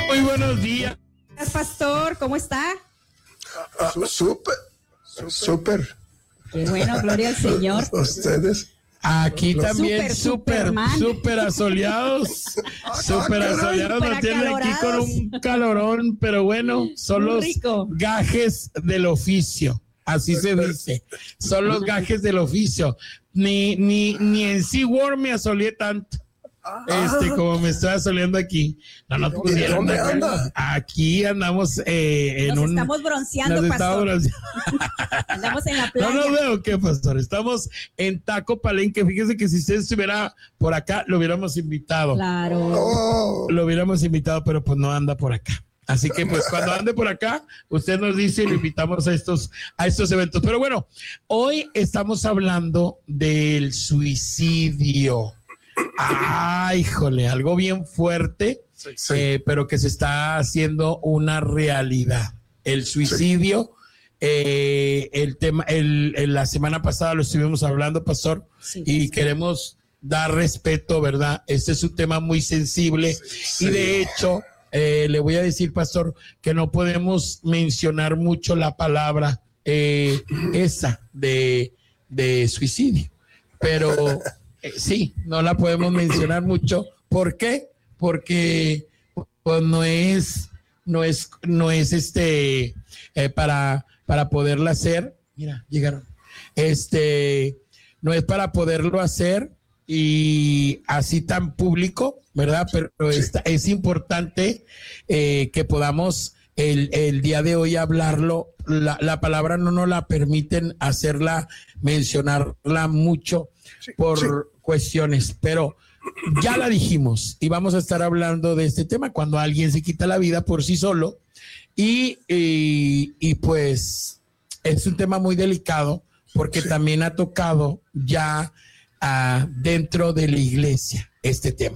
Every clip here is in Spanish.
Muy buenos días. Pastor, ¿cómo está? Súper. Qué bueno, gloria al Señor. Ustedes. Aquí también súper asoleados. Súper asoleados. Nos tienen aquí con un calorón, pero bueno, son los gajes del oficio. Así se dice. Son los gajes del oficio. Ni en SeaWorld me asoleé tanto. Como me estoy asoleando aquí. No pusieron acá. Aquí andamos estamos bronceando, pastor. Andamos en la playa. No veo qué, pastor. Estamos en Taco Palenque. Fíjese que si usted estuviera por acá, lo hubiéramos invitado. Claro. Lo hubiéramos invitado, pero pues no anda por acá. Así que pues cuando ande por acá, usted nos dice y lo invitamos a estos eventos. Pero bueno, hoy estamos hablando del suicidio. Híjole, algo bien fuerte, sí. Pero que se está haciendo una realidad. El suicidio, el tema, la semana pasada lo estuvimos hablando, pastor, y queremos dar respeto, ¿verdad? Este es un tema muy sensible y de hecho, le voy a decir, pastor, que no podemos mencionar mucho la palabra esa de suicidio, pero... sí, no la podemos mencionar mucho. ¿Por qué? Porque pues no es para poderla hacer. Mira, llegaron. No es para poderlo hacer y así tan público, ¿verdad? Pero es importante que podamos el día de hoy hablarlo. La palabra no nos la permiten mencionarla mucho por cuestiones, pero ya la dijimos y vamos a estar hablando de este tema cuando alguien se quita la vida por sí solo y pues es un tema muy delicado porque también ha tocado ya dentro de la iglesia este tema.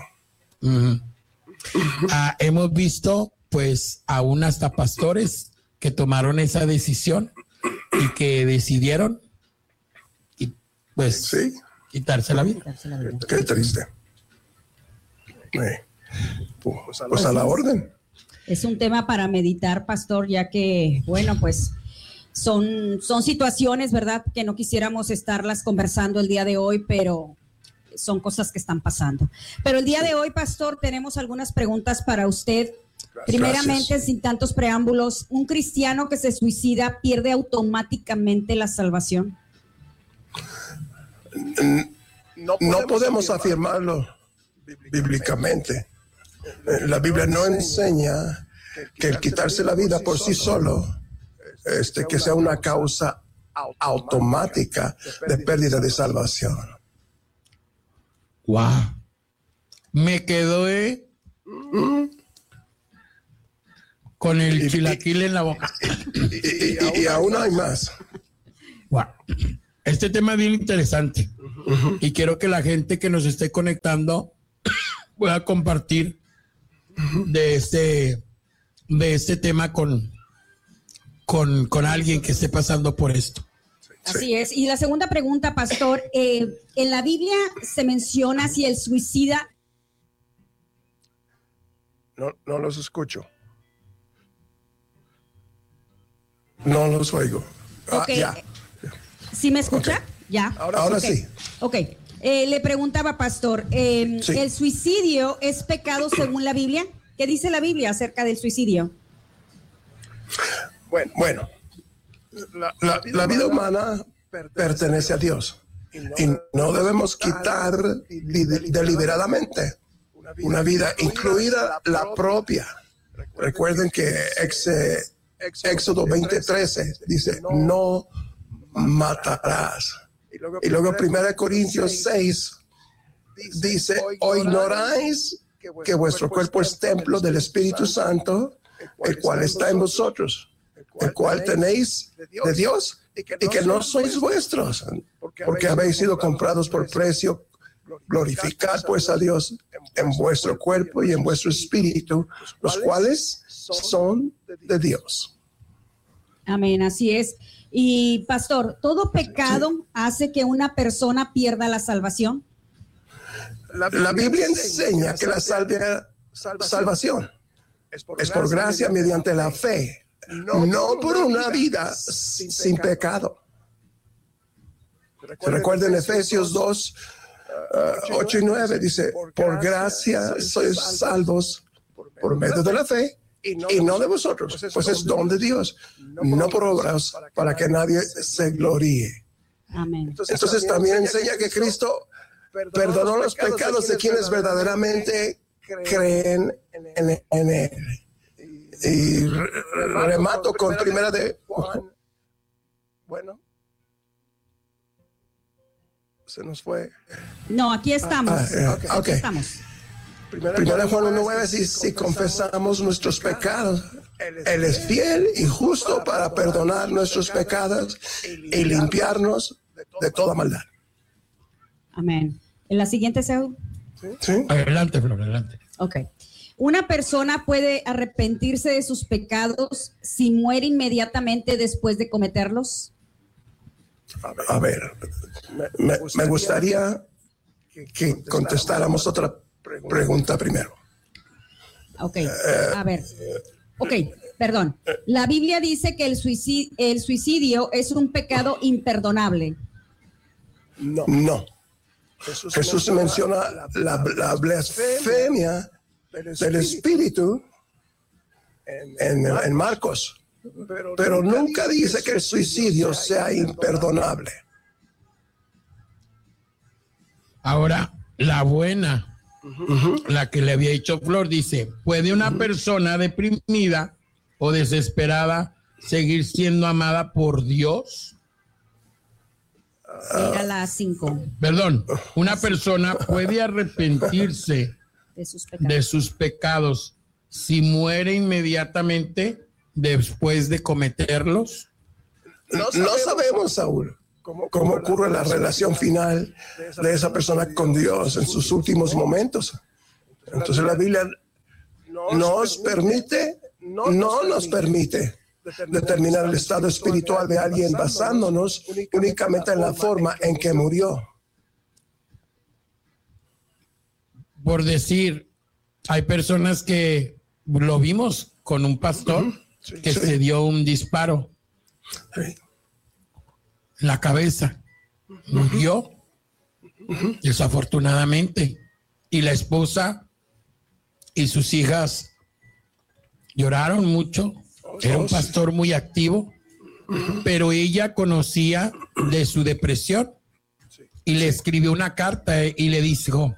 Hemos visto pues aún hasta pastores que tomaron esa decisión y que decidieron pues quitarse la vida. Qué triste. Pues a la orden. Es un tema para meditar, pastor, ya que, bueno, pues son situaciones, ¿verdad?, que no quisiéramos estarlas conversando el día de hoy, pero son cosas que están pasando. Pero el día de hoy, pastor, tenemos algunas preguntas para usted. Primeramente, sin tantos preámbulos, ¿un cristiano que se suicida pierde automáticamente la salvación? No podemos afirmarlo bíblicamente. La Biblia no enseña que el quitarse la vida por sí solo que sea una causa automática de pérdida de salvación. Wow. Me quedo con el chilaquil en la boca. Y aún hay más. Wow. Este tema es bien interesante y quiero que la gente que nos esté conectando pueda compartir de este tema con alguien que esté pasando por esto. Así es. Y la segunda pregunta, pastor, ¿en la Biblia se menciona si el suicida? No los escucho. No los oigo. Okay. Ya. ¿Sí me escucha? Okay. Ya. Ahora sí. Ok. Le preguntaba, pastor, ¿el suicidio es pecado según la Biblia? ¿Qué dice la Biblia acerca del suicidio? Bueno, la vida humana pertenece a Dios y no debemos quitar deliberadamente una vida, incluida la propia. Recuerden que Éxodo 20:13 dice, no matarás. Y luego 1 Corintios 6 dice, ¿o ignoráis que vuestro cuerpo es templo del Espíritu Santo, el cual está en vosotros, el cual tenéis de Dios y que no sois vuestros, porque habéis sido comprados por precio? Glorificad pues a Dios en vuestro cuerpo y en vuestro espíritu, los cuales son de Dios. Amén, así es. Y pastor, ¿todo pecado hace que una persona pierda la salvación? La Biblia enseña que la salvación Es por gracia mediante la fe, no por una vida sin pecado. Recuerden Efesios 2, 8 y 9, dice, por gracia sois salvos por medio de la fe, y no de vosotros, pues es don de Dios, no por obras, para que nadie se gloríe. Amén. Entonces también enseña que Cristo perdonó los pecados de quienes verdaderamente creen en Él. Y remato con primera de Juan. Bueno, se nos fue. No, aquí estamos. Aquí estamos. Primera de Juan 1:9, si confesamos nuestros pecados, Él es fiel y justo para perdonar nuestros pecados y limpiarnos de toda maldad. Amén. ¿En la siguiente, Saúl? ¿Sí? Adelante, Flor, adelante. Ok. ¿Una persona puede arrepentirse de sus pecados si muere inmediatamente después de cometerlos? A ver, me gustaría que contestáramos otra pregunta primero. Ok, a ver. Ok, perdón. La Biblia dice que el suicidio es un pecado imperdonable. No. Jesús menciona la blasfemia del Espíritu en Marcos, pero nunca dice que el suicidio sea imperdonable. Ahora, la buena, la que le había dicho Flor, dice, ¿puede una persona deprimida o desesperada seguir siendo amada por Dios? Era la 5. Perdón, una persona puede arrepentirse de sus pecados si muere inmediatamente después de cometerlos. No sabemos, Saúl, cómo ocurre la relación final de esa persona con Dios en sus últimos momentos. Entonces la Biblia no nos permite determinar el estado espiritual de alguien basándonos únicamente en la forma en que murió. Por decir, hay personas que lo vimos con un pastor que se dio un disparo en la cabeza, murió desafortunadamente, y la esposa y sus hijas lloraron mucho. Era un pastor muy activo, pero ella conocía de su depresión y le escribió una carta y le dijo: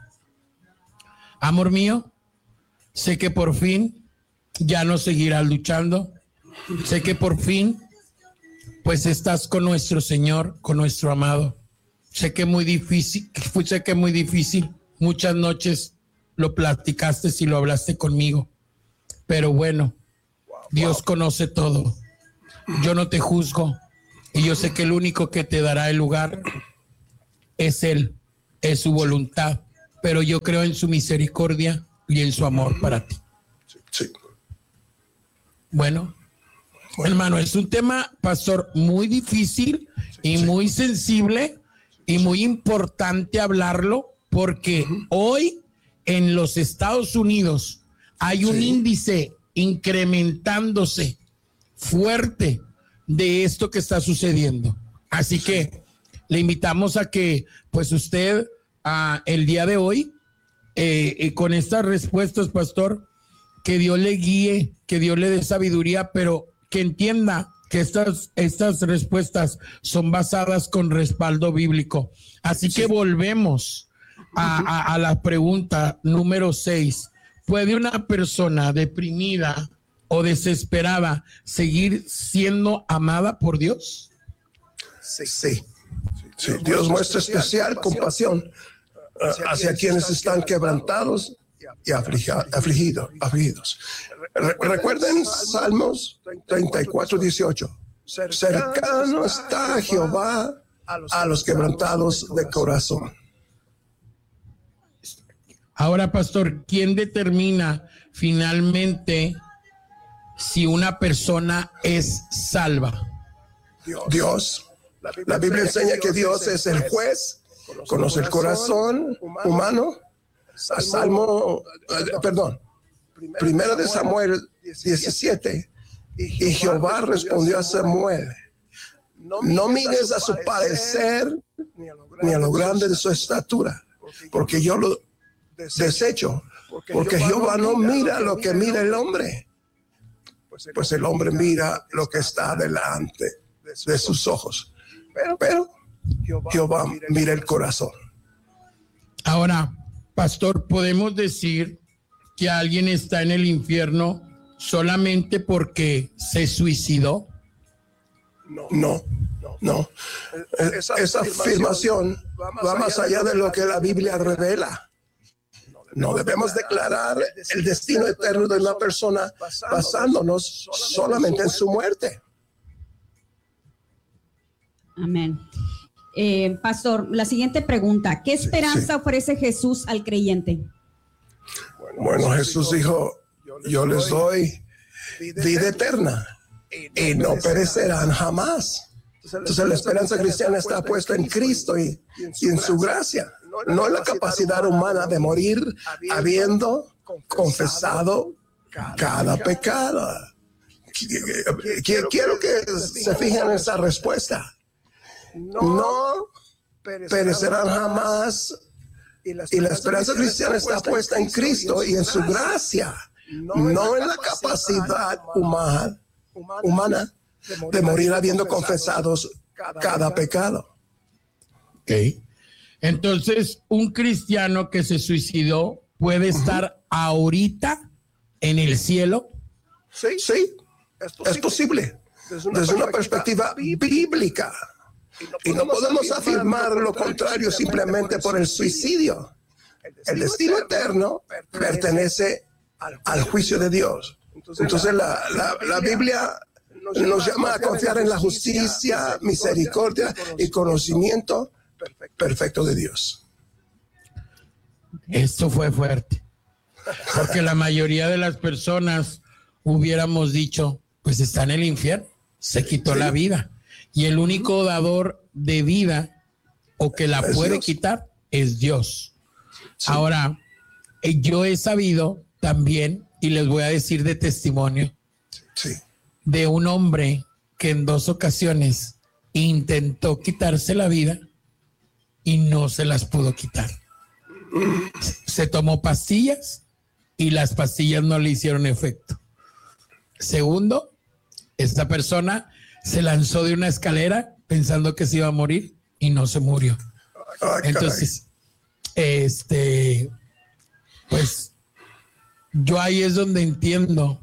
amor mío, sé que por fin ya no seguirás luchando, sé que por fin pues estás con nuestro Señor, con nuestro amado. Sé que muy difícil, muchas noches lo platicaste y lo hablaste conmigo, pero bueno, Dios conoce todo. Yo no te juzgo y yo sé que el único que te dará el lugar es Él, es su voluntad, pero yo creo en su misericordia y en su amor para ti. Sí. Bueno, hermano, es un tema, pastor, muy difícil y muy sensible y muy importante hablarlo, porque hoy en los Estados Unidos hay un índice incrementándose fuerte de esto que está sucediendo. Así que le invitamos a que pues usted el día de hoy con estas respuestas, pastor, que Dios le guíe, que Dios le dé sabiduría, pero que entienda que estas respuestas son basadas con respaldo bíblico. Así que volvemos a la pregunta número 6. ¿Puede una persona deprimida o desesperada seguir siendo amada por Dios? Sí. Dios muestra especial compasión hacia quienes están quebrantados y afligidos. Recuerden Salmos 34:18. Cercano está Jehová a los quebrantados de corazón. Ahora, pastor, ¿quién determina finalmente si una persona es salva? Dios. La Biblia enseña que Dios es el juez, conoce el corazón humano. Primero de Samuel 17. Y Jehová respondió a Samuel: no mires a su parecer ni a lo grande de su estatura, porque yo lo desecho, porque Jehová no mira lo que mira el hombre, pues el hombre mira lo que está delante de sus ojos, pero Jehová mira el corazón. Ahora, pastor, ¿podemos decir que alguien está en el infierno solamente porque se suicidó? No. Esa afirmación va más allá de lo que la Biblia revela. No debemos declarar el destino eterno de una persona basándonos solamente en su muerte. Amén. Pastor, la siguiente pregunta: ¿qué esperanza ofrece Jesús al creyente? Bueno, Jesús dijo: yo les doy vida eterna y no perecerán jamás. Entonces la esperanza cristiana está puesta en Cristo y en su gracia, no en la capacidad humana de morir habiendo confesado cada pecado. Quiero que se fijen en esa respuesta. No perecerán jamás, y la esperanza cristiana está puesta en Cristo y en su gracia, no en la capacidad humana de morir habiendo confesados cada pecado. Ok. Entonces, un cristiano que se suicidó puede estar ahorita en el cielo. Sí, es posible. Desde una perspectiva bíblica. Y no podemos afirmar lo contrario simplemente por el suicidio. El destino eterno pertenece al juicio de Dios. Entonces la Biblia nos llama a confiar en la justicia, misericordia y conocimiento perfecto de Dios. Esto fue fuerte, porque la mayoría de las personas hubiéramos dicho, pues está en el infierno, se quitó la vida, y el único dador de vida o que la puede quitar es Dios. Ahora, yo he sabido también, y les voy a decir de testimonio, de un hombre que en 2 ocasiones intentó quitarse la vida y no se las pudo quitar. Se tomó pastillas y las pastillas no le hicieron efecto. Segundo, esta persona se lanzó de una escalera pensando que se iba a morir y no se murió. Entonces, pues yo ahí es donde entiendo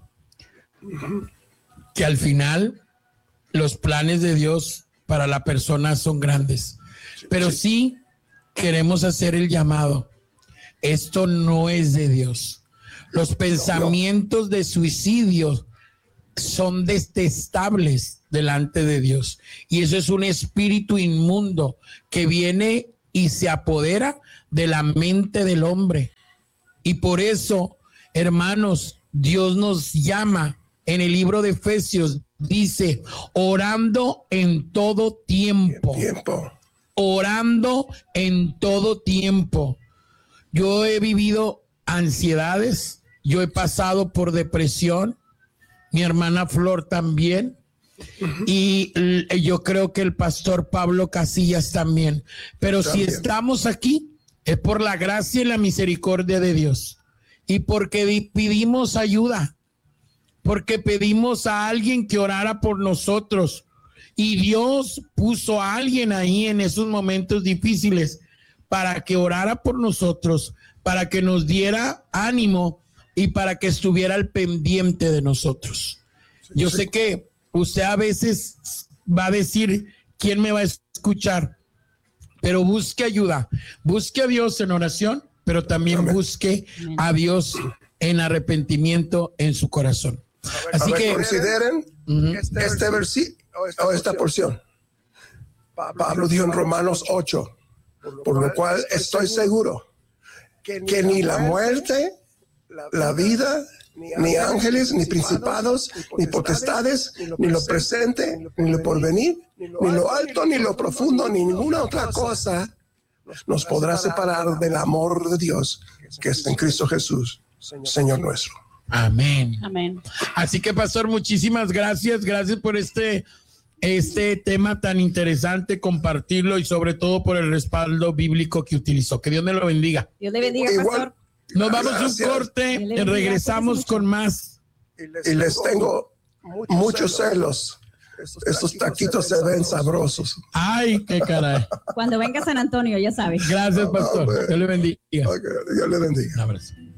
que al final los planes de Dios para la persona son grandes, pero sí queremos hacer el llamado. Esto no es de Dios. Los pensamientos de suicidio son detestables delante de Dios, y eso es un espíritu inmundo que viene y se apodera de la mente del hombre. Y por eso, hermanos, Dios nos llama en el libro de Efesios, dice, orando en todo tiempo. Orando en todo tiempo. Yo he vivido ansiedades, yo he pasado por depresión, mi hermana Flor también, y yo creo que el pastor Pablo Casillas también. Pero si estamos aquí, es por la gracia y la misericordia de Dios, y porque pedimos ayuda, porque pedimos a alguien que orara por nosotros, y Dios puso a alguien ahí en esos momentos difíciles para que orara por nosotros, para que nos diera ánimo y para que estuviera al pendiente de nosotros. Yo sé que usted a veces va a decir, ¿quién me va a escuchar? Pero busque ayuda, busque a Dios en oración, pero también busque a Dios en arrepentimiento en su corazón. Así que consideren este versículo o esta porción. Pablo dijo en Romanos 8, por lo cual estoy seguro que ni la muerte, la vida, ni ángeles, ni principados, ni potestades, ni lo presente, ni lo porvenir, ni lo alto, ni lo profundo, ni ninguna otra cosa nos podrá separar del amor de Dios que está en Cristo Jesús, Señor nuestro. Amén. Amén. Así que, pastor, muchísimas gracias. Gracias por este tema tan interesante, compartirlo y sobre todo por el respaldo bíblico que utilizó. Que Dios me lo bendiga. Dios le bendiga, pastor. Nos vamos a un corte, regresamos con más. Y les tengo muchos celos. Estos taquitos se ven sabrosos. Ay, qué caray. Cuando venga a San Antonio, ya sabes. Gracias, pastor. Dios le bendiga. Okay, Dios le bendiga. Un abrazo.